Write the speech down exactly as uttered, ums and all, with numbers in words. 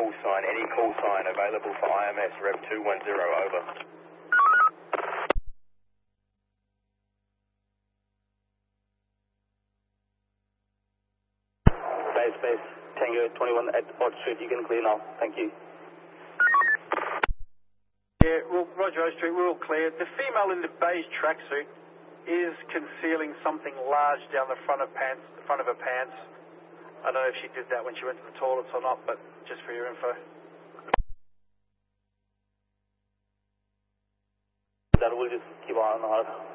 call sign, any call sign available for I M S, Rev two one zero, over. Base, base, Tango twenty-one at Odd Street, you can clear now, thank you. Yeah, well, Roger, Oak Street, we're all clear. The female in the beige tracksuit is concealing something large down the front of pants, the front of her pants. I don't know if she did that when she went to the toilets or not, but just for your info. That will just keep on on.